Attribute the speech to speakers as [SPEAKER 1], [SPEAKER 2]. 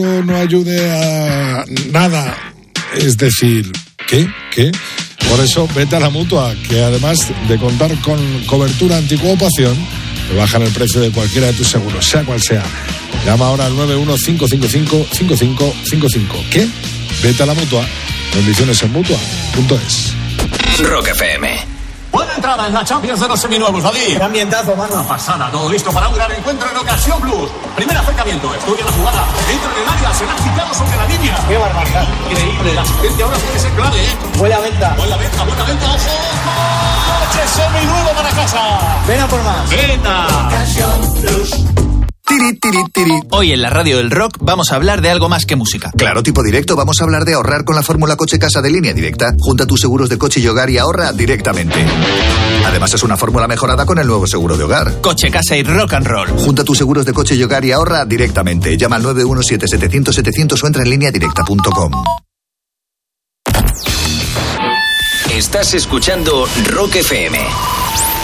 [SPEAKER 1] no ayude a nada. Es decir, ¿qué? Por eso vete a la Mutua, que además de contar con cobertura anticopación, te bajan el precio de cualquiera de tus seguros, sea cual sea. Llama ahora al 915555555. ¿Qué? Vete a la Mutua. Condiciones en Mutua.es.
[SPEAKER 2] Rock FM.
[SPEAKER 3] Buena entrada en la Champions de los seminuevos, David.
[SPEAKER 4] Qué ambientazo, mano.
[SPEAKER 3] Una pasada, todo listo para un gran encuentro en Ocasión Plus. Primer acercamiento, estudia la jugada, entra en el área, será quitado sobre la línea.
[SPEAKER 4] Qué barbaridad.
[SPEAKER 3] Increíble, la asistencia ahora puede ser clave,
[SPEAKER 4] Buena venta.
[SPEAKER 3] Buena venta, ojo. Coche seminuevo para casa.
[SPEAKER 4] Ven a por más.
[SPEAKER 3] Venta.
[SPEAKER 2] Ocasión Plus. Hoy en la Radio del Rock vamos a hablar de algo más que música.
[SPEAKER 5] Claro, tipo directo, vamos a hablar de ahorrar con la fórmula Coche Casa de Línea Directa. Junta tus seguros de coche y hogar y ahorra directamente. Además es una fórmula mejorada con el nuevo seguro de hogar.
[SPEAKER 2] Coche, casa y rock and roll.
[SPEAKER 5] Junta tus seguros de coche y hogar y ahorra directamente. Llama al 917-700-700 o entra en lineadirecta.com.
[SPEAKER 2] Estás escuchando Rock FM.